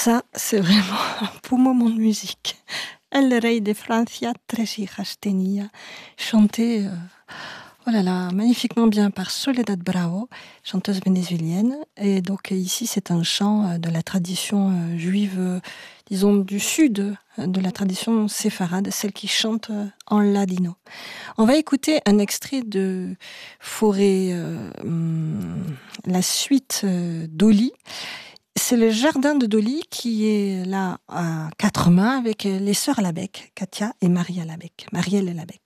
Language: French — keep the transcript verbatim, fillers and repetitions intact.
Ça, c'est vraiment un beau moment de musique. El Rey de Francia, tres hijas tenía, chanté, euh, oh là là, magnifiquement bien par Soledad Bravo, chanteuse vénézuélienne. Et donc ici, c'est un chant de la tradition euh, juive, euh, disons du sud, de la tradition séfarade, celle qui chante euh, en ladino. On va écouter un extrait de Forêt, euh, hum, la suite euh, d'Oli. C'est le jardin de Dolly qui est là à quatre mains avec les sœurs Labec, Katia et Maria Labec, Marielle Labec.